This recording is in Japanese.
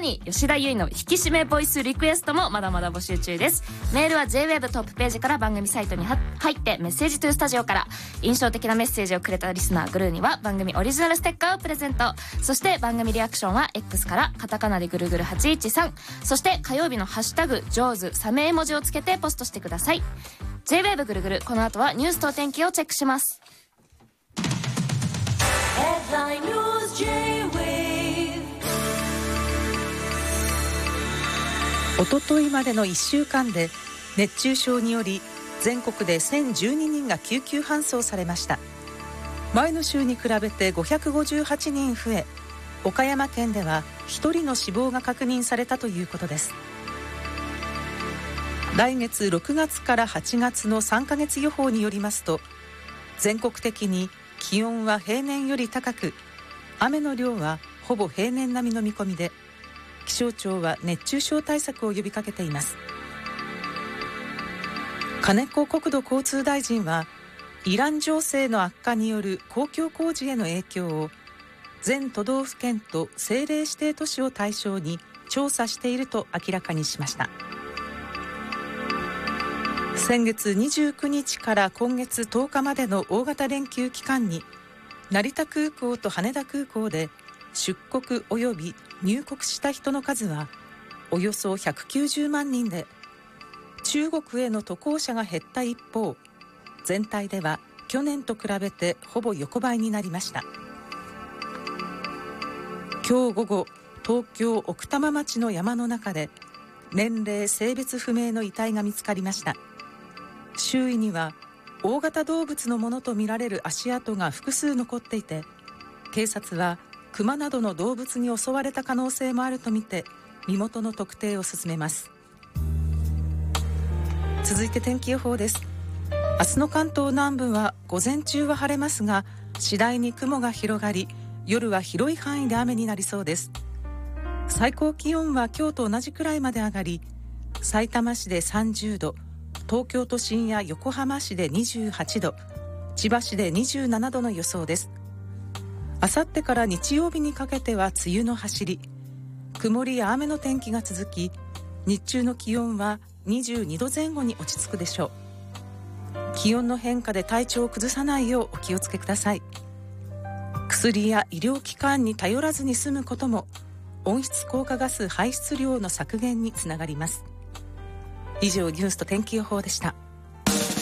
に吉田優の引き締めボイスリクエストもまだまだ募集中です。メールは JWAVE トップページから番組サイトに入ってメッセージトゥースタジオから、印象的なメッセージをくれたリスナーグルーには番組オリジナルステッカーをプレゼント。そして番組リアクションは X からカタカナでぐるぐる813、そして火曜日のハッシュタグジョーズサメ絵文字をつけてポストしてください。 JWAVE ぐるぐる、この後はニュースとお天気をチェックします。 おとといまでの1週間で熱中症により全国で1012人が救急搬送されました。前の週に比べて558人増え、岡山県では1人の死亡が確認されたということです。来月6月から8月の3ヶ月予報によりますと、全国的に気温は平年より高く、雨の量はほぼ平年並みの見込みで、気象庁は熱中症対策を呼びかけています。金子国土交通大臣は、イラン情勢の悪化による公共工事への影響を全都道府県と政令指定都市を対象に調査していると明らかにしました。先月29日から今月10日までの大型連休期間に、成田空港と羽田空港で出国及び入国した人の数はおよそ190万人で、中国への渡航者が減った一方、全体では去年と比べてほぼ横ばいになりました。今日午後、東京奥多摩町の山の中で年齢性別不明の遺体が見つかりました。周囲には大型動物のものとみられる足跡が複数残っていて、警察はクマなどの動物に襲われた可能性もあるとみて身元の特定を進めます。続いて天気予報です。明日の関東南部は午前中は晴れますが、次第に雲が広がり、夜は広い範囲で雨になりそうです。最高気温は今日と同じくらいまで上がり、さいたま市で30度、東京都心や横浜市で28度、千葉市で27度の予想です。あさってから日曜日にかけては梅雨の走り、曇りや雨の天気が続き、日中の気温は22度前後に落ち着くでしょう。気温の変化で体調を崩さないようお気をつけください。薬や医療機関に頼らずに済むことも温室効果ガス排出量の削減につながります。以上、ニュースと天気予報でした。